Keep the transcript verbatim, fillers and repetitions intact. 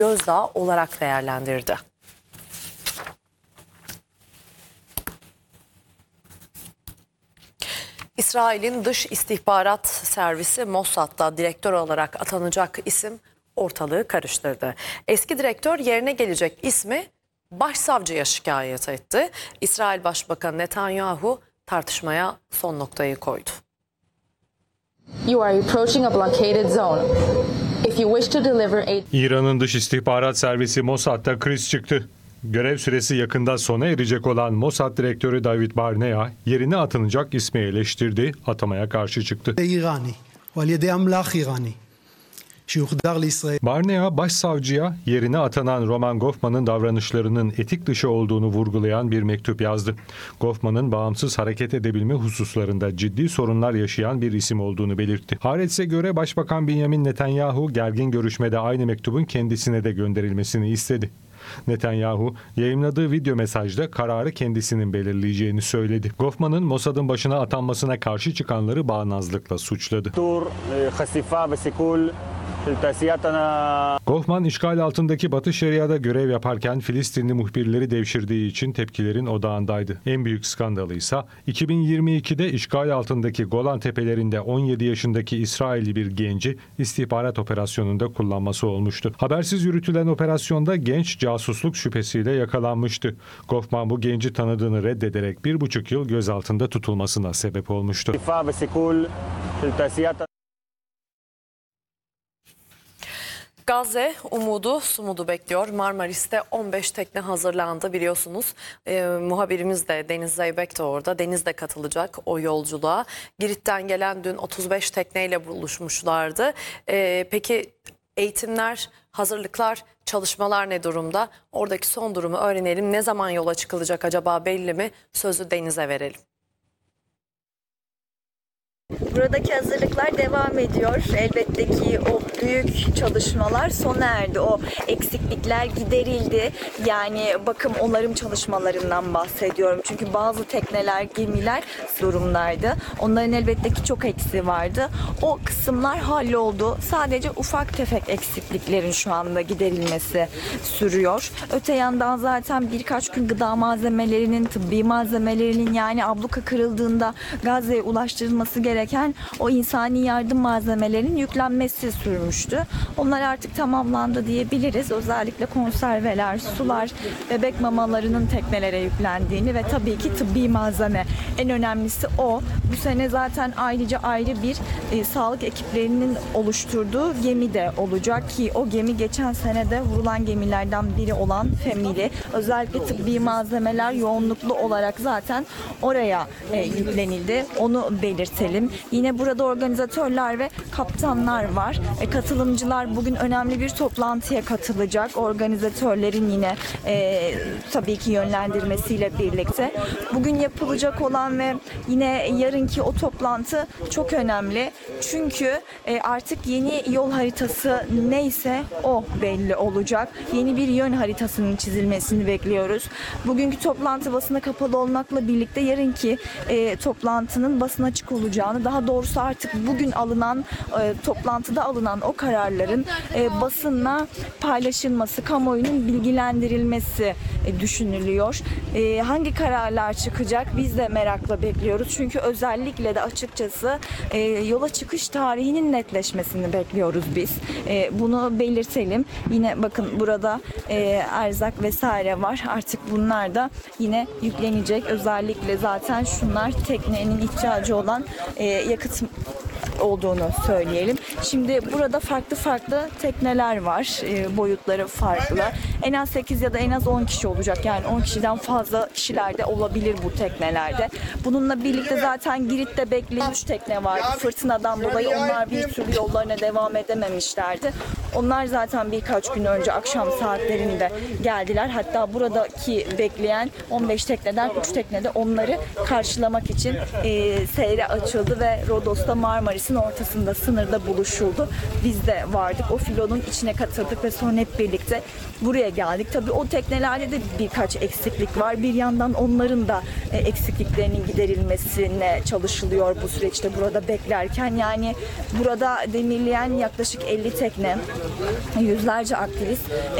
gözdağı olarak değerlendirdi. İsrail'in Dış İstihbarat Servisi Mossad'da direktör olarak atanacak isim ortalığı karıştırdı. Eski direktör yerine gelecek ismi başsavcıya şikayet etti. İsrail Başbakanı Netanyahu tartışmaya son noktayı koydu. You are approaching a blockaded zone. If you wish to deliver aid... İran'ın Dış İstihbarat Servisi Mossad'da kriz çıktı. Görev süresi yakında sona erecek olan Mossad direktörü David Barnea yerine atanacak ismi eleştirdi, atamaya karşı çıktı. Barnea, başsavcıya yerine atanan Roman Goffman'ın davranışlarının etik dışı olduğunu vurgulayan bir mektup yazdı. Goffman'ın bağımsız hareket edebilme hususlarında ciddi sorunlar yaşayan bir isim olduğunu belirtti. Haaretz'e göre Başbakan Benjamin Netanyahu gergin görüşmede aynı mektubun kendisine de gönderilmesini istedi. Netanyahu yayımladığı video mesajda kararı kendisinin belirleyeceğini söyledi. Goffman'ın Mossad'ın başına atanmasına karşı çıkanları bağnazlıkla suçladı. Goffman, işgal altındaki Batı Şeria'da görev yaparken Filistinli muhbirleri devşirdiği için tepkilerin odağındaydı. En büyük skandalı ise iki bin yirmi ikide işgal altındaki Golan Tepelerinde on yedi yaşındaki İsrailli bir genci istihbarat operasyonunda kullanması olmuştu. Habersiz yürütülen operasyonda genç casusluk şüphesiyle yakalanmıştı. Goffman bu genci tanıdığını reddederek bir buçuk yıl gözaltında tutulmasına sebep olmuştu. Gazze umudu sumudu bekliyor. Marmaris'te on beş tekne hazırlandı biliyorsunuz. E, muhabirimiz de Deniz Zeybek de orada. Deniz de katılacak o yolculuğa. Girit'ten gelen dün otuz beş tekneyle buluşmuşlardı. E, peki eğitimler, hazırlıklar, çalışmalar ne durumda? Oradaki son durumu öğrenelim. Ne zaman yola çıkılacak acaba belli mi? Sözü Deniz'e verelim. Buradaki hazırlıklar devam ediyor. Elbette ki o büyük çalışmalar sona erdi. O eksiklikler giderildi. Yani bakım onarım çalışmalarından bahsediyorum. Çünkü bazı tekneler, gemiler durumdaydı. Onların elbette ki çok eksiği vardı. O kısımlar halloldu. Sadece ufak tefek eksikliklerin şu anda giderilmesi sürüyor. Öte yandan zaten birkaç gün gıda malzemelerinin, tıbbi malzemelerinin, yani abluka kırıldığında Gazze'ye ulaştırılması gereken o insani yardım malzemelerinin yüklenmesi sürmüştü. Onlar artık tamamlandı diyebiliriz. Özellikle konserveler, sular, bebek mamalarının teknelere yüklendiğini ve tabii ki tıbbi malzeme. En önemlisi o. Bu sene zaten ayrıca ayrı bir e, sağlık ekiplerinin oluşturduğu gemi de olacak ki o gemi geçen sene de vurulan gemilerden biri olan Femili. Özellikle tıbbi malzemeler yoğunluklu olarak zaten oraya e, yüklenildi. Onu belirtelim. Yine burada organizatörler ve kaptanlar var. E, katılımcılar bugün önemli bir toplantıya katılacak. Organizatörlerin yine e, tabii ki yönlendirmesiyle birlikte. Bugün yapılacak olan ve yine yarınki o toplantı çok önemli. Çünkü e, artık yeni yol haritası neyse o belli olacak. Yeni bir yön haritasının çizilmesini bekliyoruz. Bugünkü toplantı basına kapalı olmakla birlikte yarınki e, toplantının basına açık olacağını, daha doğrusu artık bugün alınan e, toplantıda alınan o kararların e, basınla paylaşılması, kamuoyunun bilgilendirilmesi e, düşünülüyor. E, hangi kararlar çıkacak biz de merakla bekliyoruz. Çünkü özellikle de açıkçası e, yola çıkış tarihinin netleşmesini bekliyoruz biz. E, bunu belirtelim. Yine bakın burada e, erzak vesaire var. Artık bunlar da yine yüklenecek. Özellikle zaten şunlar teknenin ihtiyacı olan e, yakıt olduğunu söyleyelim. Şimdi burada farklı farklı tekneler var. E, boyutları farklı. En az sekiz ya da en az on kişi olacak. Yani on kişiden fazla kişiler de olabilir bu teknelerde. Bununla birlikte zaten Girit'te bekleyen üç tekne var. Fırtınadan dolayı onlar bir türlü yollarına devam edememişlerdi. Onlar zaten birkaç gün önce akşam saatlerinde geldiler. Hatta buradaki bekleyen on beş tekneden üç teknede onları karşılamak için e, seyre açıldı ve Rodos'ta Marmaris'in ortasında sınırda buluşuldu. Biz de vardık. O filonun içine katıldık ve sonra hep birlikte buraya geldik. Tabii o teknelerde de birkaç eksiklik var. Bir yandan onların da e, eksikliklerinin giderilmesine çalışılıyor bu süreçte burada beklerken. Yani burada demirleyen yaklaşık elli tekne, yüzlerce aktivist